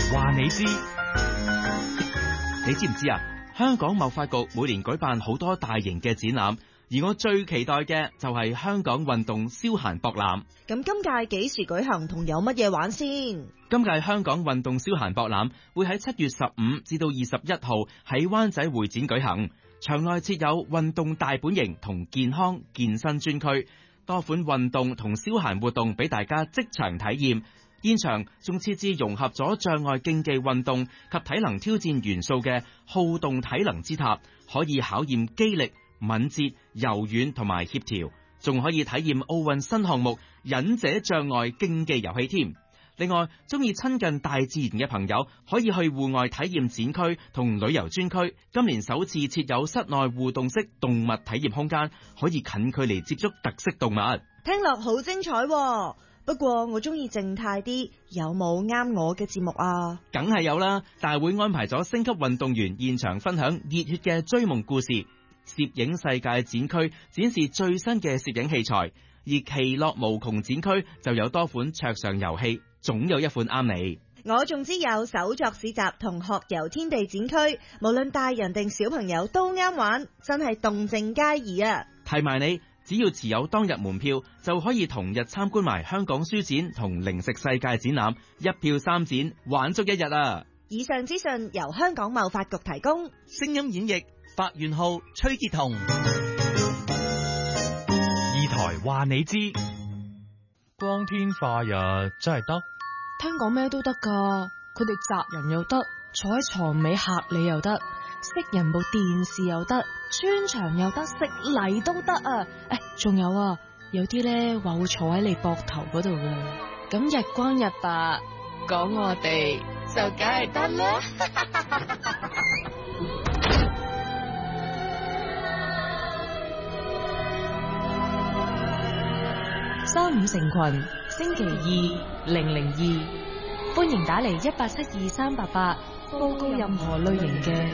話你知， 你知唔知啊？香港貿發局每年舉辦好多大型嘅展覽，而我最期待嘅就係香港運動消閒博覽。 咁今屆幾時舉行同有乜嘢玩先？ 今屆香港運動消閒博覽會喺7月15至到21號喺灣仔會展舉行，場內設有運動大本營同健康健身專區，多款運動同消閒活動俾大家即場體驗。現場仲設置融合咗障礙競技運動及體能挑戰元素嘅好動體能之塔，可以考驗肌力、敏捷、柔軟同埋協調，仲可以體驗奧運新項目忍者障礙競技遊戲添。另外，中意親近大自然嘅朋友可以去戶外體驗展區同旅遊專區。今年首次設有室內互動式動物體驗空間，可以近距離接觸特色動物。 聽落好精彩喎。不過我中意靜態啲，有冇啱我嘅節目啊？ 梗係有啦，大會安排咗星級運動員現場分享熱血嘅追夢故事，攝影世界展區展示最新嘅攝影器材，而其樂無窮展區就有多款桌上遊戲，總有一款啱你。 我仲知有手作市集同學遊天地展區，無論大人定小朋友都啱玩，真係動靜皆宜啊！ 提埋你，只要持有當日門票，就可以同日參觀埋香港書展同零食世界展覽，一票三展，玩足一日啊！ 以上資訊由香港貿發局提供， 聲音演繹發願號崔潔彤，二台話你知，光天化日真係得。 聽講咩都得噶，佢哋責人又得，坐喺床尾嚇你又得，熄人部電視又得，穿牆又得，食泥都得啊！仲有啊，有啲咧話會坐喺你膊頭嗰度嘅，咁日光日白講我哋就梗係得啦。35成群，星期2 002，歡迎打嚟1872388，報告任何類型嘅